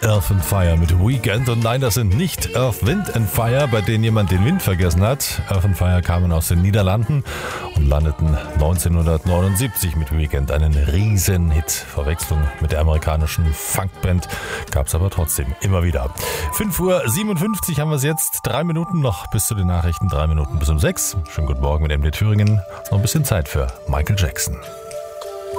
Earth and Fire mit Weekend. Und nein, das sind nicht Earth, Wind and Fire, bei denen jemand den Wind vergessen hat. Earth and Fire kamen aus den Niederlanden und landeten 1979 mit Weekend. Einen riesen Hit. Verwechslung mit der amerikanischen Funkband gab es aber trotzdem immer wieder. 5:57 Uhr haben wir es jetzt. 3 Minuten noch bis zu den Nachrichten. 3 Minuten bis um 6. Schönen guten Morgen mit MD Thüringen. Noch ein bisschen Zeit für Michael Jackson.